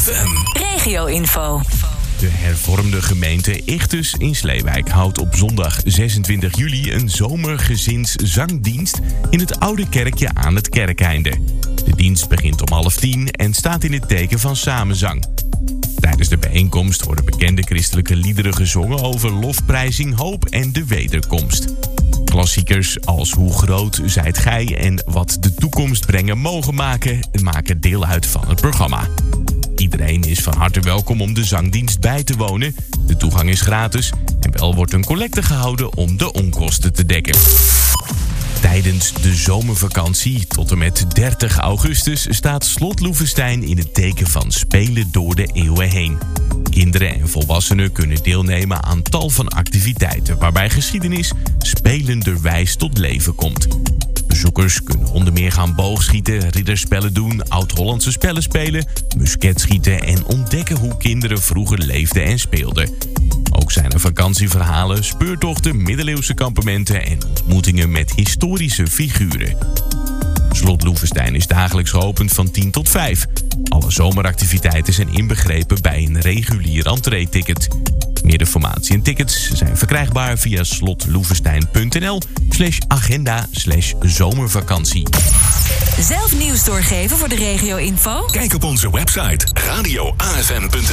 AFM. Regio-info. De hervormde gemeente Ichthus in Sleewijk houdt op zondag 26 juli een zomergezinszangdienst in het oude kerkje aan het kerkeinde. De dienst begint om 9:30 en staat in het teken van samenzang. Tijdens de bijeenkomst worden bekende christelijke liederen gezongen over lofprijzing, hoop en de wederkomst. Klassiekers als Hoe groot zijt gij en Wat de toekomst brengen mogen maken deel uit van het programma. Iedereen is van harte welkom om de zangdienst bij te wonen. De toegang is gratis en wel wordt een collecte gehouden om de onkosten te dekken. Tijdens de zomervakantie tot en met 30 augustus staat Slot Loevestein in het teken van spelen door de eeuwen heen. Kinderen en volwassenen kunnen deelnemen aan tal van activiteiten waarbij geschiedenis spelenderwijs tot leven komt. Bezoekers kunnen onder meer gaan boogschieten, ridderspellen doen, oud-Hollandse spellen spelen, musketschieten en ontdekken hoe kinderen vroeger leefden en speelden. Ook zijn er vakantieverhalen, speurtochten, middeleeuwse kampementen en ontmoetingen met historische figuren. Slot Loevestein is dagelijks geopend van 10 tot 5. Alle zomeractiviteiten zijn inbegrepen bij een regulier entree-ticket. Meer informatie en tickets zijn verkrijgbaar via slotloevestein.nl/agenda/zomervakantie. Zelf nieuws doorgeven voor de regio-info? Kijk op onze website radioafm.nl.